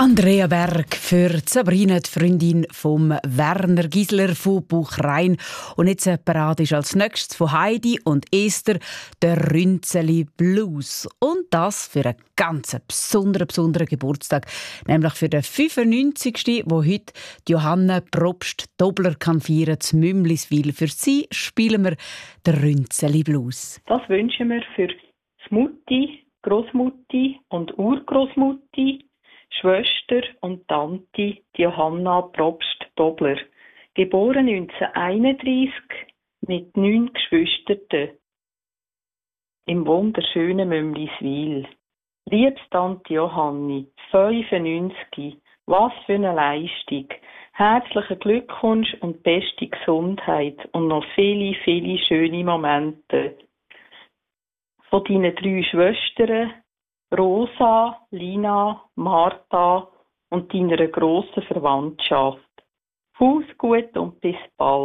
Andrea Berg für Sabrina, die Freundin vom Werner Gisler von Buchrein. Und jetzt parat ist als nächstes von Heidi und Esther der Rünzeli Blues. Und das für einen ganz besonderen Geburtstag. Nämlich für den 95. wo heute die Johanna Probst-Dobler kann feiern zu Mümliswil. Für sie spielen wir den Rünzeli Blues. Das wünschen wir für die Mutti, Großmutti und Urgroßmutti, Schwester und Tante die Johanna Probst-Dobler, geboren 1931 mit 9 Geschwistern im wunderschönen Mümliswil. Liebste Tante Johanni, 95, was für eine Leistung. Herzlichen Glückwunsch und beste Gesundheit und noch viele, viele schöne Momente. Von deinen 3 Schwestern, Rosa, Lina, Martha und deiner grossen Verwandtschaft. Fuß gut und bis bald.